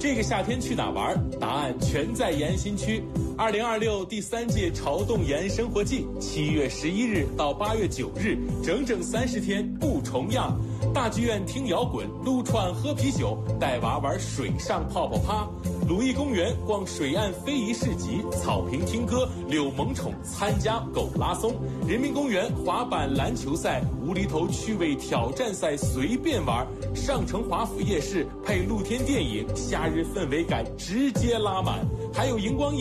这个夏天去哪玩？答案全在延新区。2026第3届潮动延生活季，7月11日到8月9日，整整30天不重样。大剧院听摇滚，撸串喝啤酒，带娃玩水上泡泡趴。鲁艺公园逛水岸非遗市集，草坪听歌，遛萌宠，参加狗拉松。人民公园滑板篮球赛，无厘头趣味挑战赛随便玩。上城华府夜市配露天电影，夏日氛围感直接拉满。还有荧光